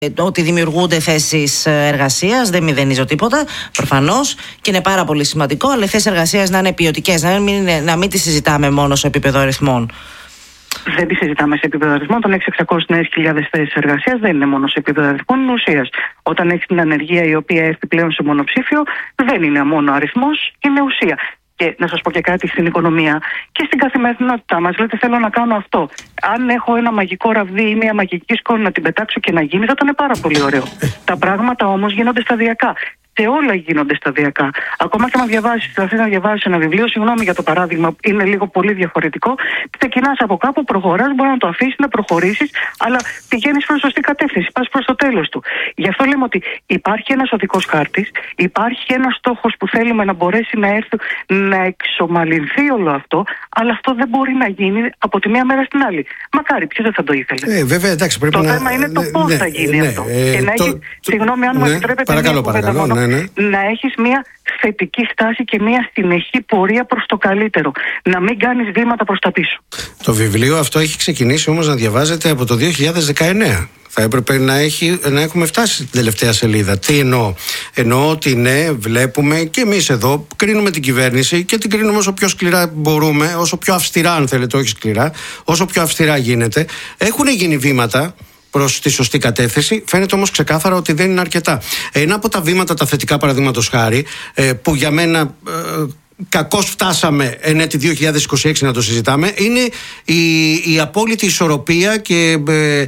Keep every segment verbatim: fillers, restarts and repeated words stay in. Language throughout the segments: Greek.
ότι δημιουργούνται θέσεις εργασίας, δεν μηδενίζω τίποτα, προφανώς, και είναι πάρα πολύ σημαντικό, αλλά οι θέσεις εργασίας να είναι ποιοτικές, να μην, να μην τις συζητάμε μόνο σε επίπεδο αριθμών. Δεν τη συζητάμε σε επίπεδο αριθμών. Όταν έχει εξακόσιες χιλιάδες θέσεις εργασίας, δεν είναι μόνο σε επίπεδο αριθμών, είναι ουσίας. Όταν έχει την ανεργία η οποία έρθει πλέον σε μονοψήφιο, δεν είναι μόνο αριθμός, είναι ουσία. Και να σας πω και κάτι στην οικονομία και στην καθημερινότητά μας. Λέτε, θέλω να κάνω αυτό. Αν έχω ένα μαγικό ραβδί ή μια μαγική σκόνη να την πετάξω και να γίνει, θα ήταν πάρα πολύ ωραίο. Τα πράγματα όμως γίνονται σταδιακά. Και όλα γίνονται σταδιακά. Ακόμα και αν διαβάσει, θα να διαβάσει ένα βιβλίο, συγγνώμη για το παράδειγμα, είναι λίγο πολύ διαφορετικό. Ξεκινάς από κάπου, προχωράς, μπορεί να το αφήσεις, να προχωρήσεις, αλλά πηγαίνεις προς σωστή κατεύθυνση, πας προς το τέλος του. Γι' αυτό λέμε ότι υπάρχει ένας οδικός χάρτης, υπάρχει ένας στόχος που θέλουμε να μπορέσει να έρθει, να εξομαλυνθεί όλο αυτό, αλλά αυτό δεν μπορεί να γίνει από τη μία μέρα στην άλλη. Μακάρι, ποιος δεν θα το ήθελε. Ε, βέβαια, εντάξει, πρέπει το να... θέμα είναι το πώς ναι, θα γίνει ναι, αυτό. Ε, και να το, έχει, το, συγγνώμη αν ναι, μου επιτρέπετε, παρακαλώ, παρακαλώ, ναι, ναι. να έχεις μια θετική στάση και μια συνεχή πορεία προς το καλύτερο. Να μην κάνεις βήματα προς τα πίσω. Το βιβλίο αυτό έχει ξεκινήσει όμως να διαβάζεται από το δύο χιλιάδες δεκαεννέα. Θα έπρεπε να, έχει, να έχουμε φτάσει στην τελευταία σελίδα. Τι εννοώ? Εννοώ ότι ναι, βλέπουμε και εμείς εδώ κρίνουμε την κυβέρνηση και την κρίνουμε όσο πιο σκληρά μπορούμε, όσο πιο αυστηρά, αν θέλετε, όχι σκληρά, όσο πιο αυστηρά γίνεται. Έχουν γίνει βήματα προς τη σωστή κατεύθυνση. Φαίνεται όμως ξεκάθαρα ότι δεν είναι αρκετά. Ένα από τα βήματα, τα θετικά, παραδείγματος χάρη, που για μένα κακώς φτάσαμε εν έτη δύο χιλιάδες είκοσι έξι να το συζητάμε, είναι η, η απόλυτη ισορροπία και ε,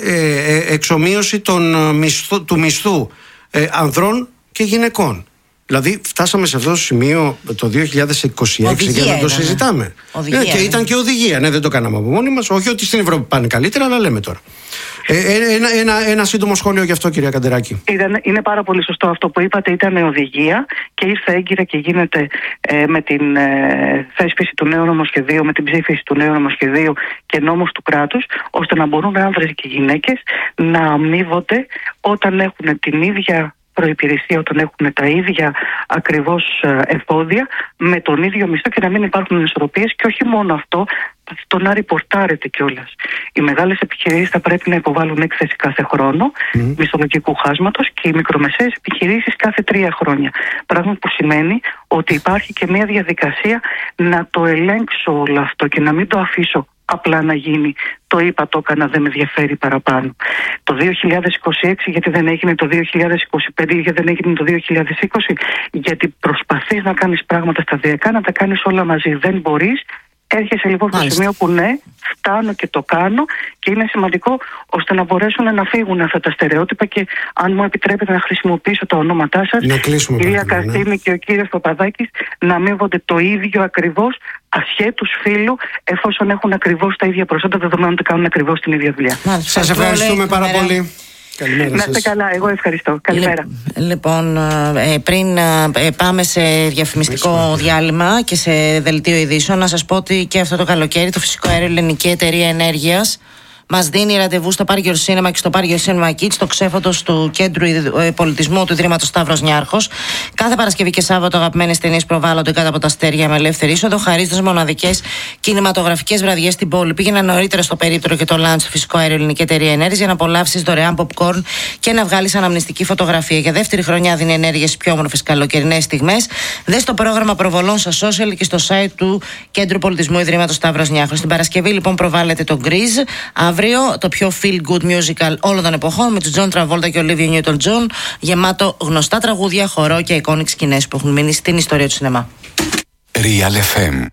ε, εξομοίωση των μισθού, του μισθού ε, ανδρών και γυναικών. Δηλαδή φτάσαμε σε αυτό το σημείο το δύο χιλιάδες είκοσι έξι οδηγία για να το συζητάμε. Οδηγία, ναι, και ναι. Ήταν και οδηγία. Ναι, δεν το κάναμε από μόνοι μας. Όχι ότι στην Ευρώπη πάνε καλύτερα, αλλά λέμε τώρα. Ε, ένα, ένα, ένα σύντομο σχόλιο γι' αυτό, κυρία Καντεράκη. Ήταν, είναι πάρα πολύ σωστό αυτό που είπατε. Ήταν οδηγία και ήρθε έγκυρα και γίνεται ε, με την ε, θέσπιση του νέου νομοσχεδίου, με την ψήφιση του νέου νομοσχεδίου και νόμους του κράτους, ώστε να μπορούν άνδρες και γυναίκες να αμείβονται όταν έχουν την ίδια προϋπηρεσία, όταν έχουν τα ίδια ακριβώς εφόδια με τον ίδιο μισθό και να μην υπάρχουν ανισορροπίες. Και όχι μόνο αυτό, το να ριπορτάρεται κιόλας. Οι μεγάλες επιχειρήσεις θα πρέπει να υποβάλουν έκθεση κάθε χρόνο mm. μισθολογικού χάσματος και οι μικρομεσαίες επιχειρήσεις κάθε τρία χρόνια. Πράγμα που σημαίνει ότι υπάρχει και μια διαδικασία να το ελέγξω όλο αυτό και να μην το αφήσω απλά να γίνει. Το είπα, το έκανα, δεν με ενδιαφέρει παραπάνω. Το δύο χιλιάδες είκοσι έξι γιατί δεν έγινε το δύο χιλιάδες είκοσι πέντε, γιατί δεν έγινε το δύο χιλιάδες είκοσι, γιατί προσπαθείς να κάνεις πράγματα σταδιακά, να τα κάνεις όλα μαζί. Δεν μπορείς. Έρχεσαι λοιπόν στο σημείο που ναι, φτάνω και το κάνω και είναι σημαντικό ώστε να μπορέσουν να φύγουν αυτά τα στερεότυπα και αν μου επιτρέπετε να χρησιμοποιήσω τα ονόματά σας, η κυρία Καστίνη ναι. και ο κύριος Παπαδάκης, να αμείβονται το ίδιο ακριβώς ασχέτους φύλου, εφόσον έχουν ακριβώς τα ίδια προσόντα, δεδομένου ότι κάνουν ακριβώς την ίδια δουλειά. Σας ευχαριστούμε πάρα πολύ. Καλημέρα να είστε καλά, εγώ ευχαριστώ. Καλημέρα. Λοιπόν, ε, πριν ε, πάμε σε διαφημιστικό διάλειμμα και σε δελτίο ειδήσεων, να σας πω ότι και αυτό το καλοκαίρι το Φυσικό Αέριο Ελληνική Εταιρεία Ενέργειας μας δίνει ραντεβού στο Πάρκιο Σίνεμα και στο Πάρκιο Σίνεμα Kids, στο ξέφωτος του Κέντρου Πολιτισμού του Ιδρύματος Σταύρος Νιάρχος. Κάθε Παρασκευή και Σάββατο αγαπημένες ταινίες προβάλλονται κάτω από τα αστέρια με ελεύθερη είσοδο, χαρίζοντας μοναδικές κινηματογραφικές βραδιές στην πόλη. Πήγαινα νωρίτερα στο περίπτερο και το lunch στο Φυσικό Αέριο Ελληνική Εταιρεία Ενέργειας για να απολαύσεις δωρεάν popcorn και να βγάλεις αναμνηστική φωτογραφία. Για δεύτερη χρονιά δίνει ενέργειες στις πιο όμορφες καλοκαιρινές στιγμές. Δες το πρόγραμμα προβολών στα social και στο site του Κέντρου Πολιτισμού Ιδρύματος Σταύρος Νιάρχος. Την Παρασκευή λοιπόν προβάλλεται το Grease. Αύριο το πιο feel good musical όλων των εποχών με τους John Travolta και Olivia Newton-John, γεμάτο γνωστά τραγούδια, χορό και iconic σκηνές που έχουν μείνει στην ιστορία του σινεμά. Real εφ εμ.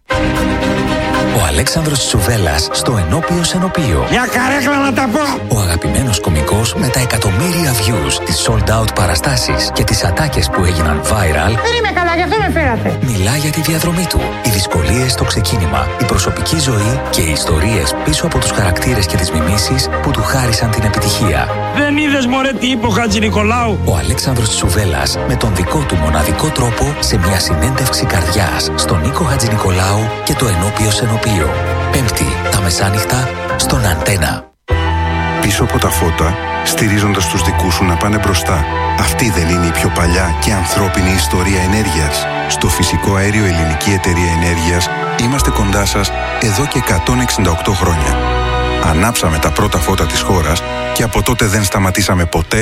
Ο Αλέξανδρος Τσουβέλλας στο Ενώπιο Σενοπείο. Για καρέκλα να τα πω! Ο αγαπημένος κωμικός με τα εκατομμύρια views, τις sold out παραστάσεις και τις ατάκες που έγιναν viral. Δεν είμαι καλά, γι' αυτό με φέρατε. Μιλά για τη διαδρομή του, οι δυσκολίες στο ξεκίνημα, η προσωπική ζωή και οι ιστορίες πίσω από τους χαρακτήρες και τις μιμήσεις που του χάρισαν την επιτυχία. Δεν είδες μωρέ τι είπε ο Χατζηνικολάου? Ο Αλέξανδρος Τσουβέλλας με τον δικό του μοναδικό τρόπο σε μια συνέντευξη καρδιάς στον Νίκο Χατζηνικολάου και το Ενώπιο Σενοπείο. Πέμπτη τα μεσάνυχτα στον Αντένα. Πίσω από τα φώτα, στηρίζοντας τους δικούς σου να πάνε μπροστά. Αυτή δεν είναι η πιο παλιά και ανθρώπινη ιστορία ενέργειας? Στο Φυσικό Αέριο Ελληνική Εταιρεία Ενέργειας είμαστε κοντά σας εδώ και εκατόν εξήντα οκτώ χρόνια. ανάψαμε τα πρώτα φώτα της χώρας και από τότε δεν σταματήσαμε ποτέ